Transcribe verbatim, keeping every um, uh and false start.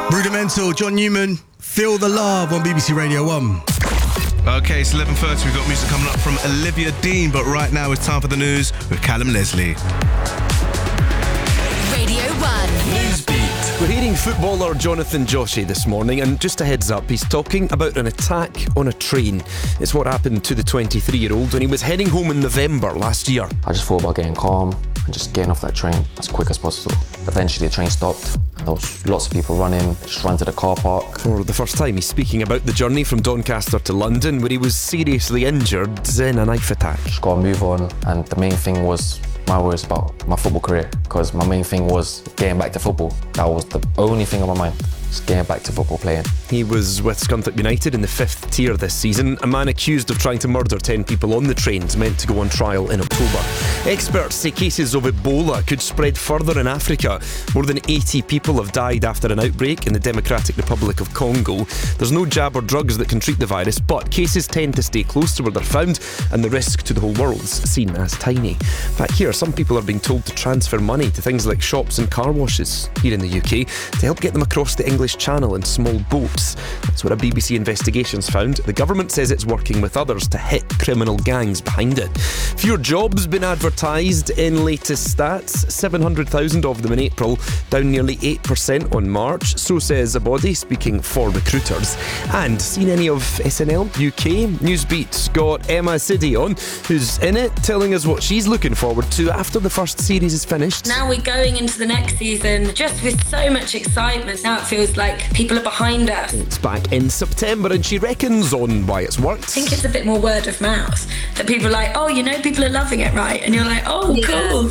Rudimental, John Newman, Feel the Love on B B C Radio one. Okay, it's eleven thirty. We've got music coming up from Olivia Dean, but right now it's time for the news with Callum Leslie. Radio one. Newsbeat. We're hearing footballer Jonathan Joshi this morning, and just a heads up, he's talking about an attack on a train. It's what happened to the twenty-three-year-old when he was heading home in November last year. I just thought about getting calm and just getting off that train as quick as possible. Eventually the train stopped. There was lots of people running, just ran to the car park. For the first time, he's speaking about the journey from Doncaster to London, where he was seriously injured in a knife attack. Just got to move on, and the main thing was my worries about my football career, because my main thing was getting back to football. That was the only thing on my mind. Just getting back to football playing. He was with Scunthorpe United in the fifth tier this season. A man accused of trying to murder ten people on the trains meant to go on trial in October. Experts say cases of Ebola could spread further in Africa. More than eighty people have died after an outbreak in the Democratic Republic of Congo. There's no jab or drugs that can treat the virus, but cases tend to stay close to where they're found, and the risk to the whole world's seen as tiny. Back here, some people are being told to transfer money to things like shops and car washes here in the U K to help get them across the English Channel in small boats. That's what a B B C investigation's found. The government says it's working with others to hit criminal gangs behind it. Fewer jobs been advertised in latest stats, seven hundred thousand of them in April, down nearly eight percent on March, so says a body speaking for recruiters. And seen any of S N L U K? Newsbeat's got Emma Siddy on, who's in it, telling us what she's looking forward to after the first series is finished. Now we're going into the next season just with so much excitement. Now it feels like people are behind us. It's back in September, and she reckons on why it's worked. I think it's a bit more word of mouth, that people are like, oh, you know, people are loving it, right? And you're like, oh, cool.